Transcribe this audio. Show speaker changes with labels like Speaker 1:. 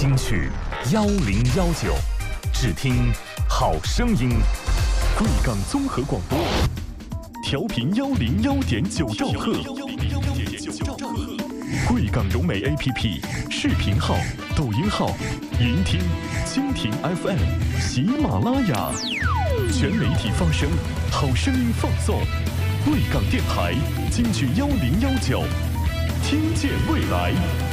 Speaker 1: 金曲1019，只听好声音。贵港综合广播，调频101.9兆赫。贵港融媒 APP 视频号、抖音号、云听、蜻蜓 FM、喜马拉雅，全媒体发声，好声音放送。贵港电台金曲1019，听见未来。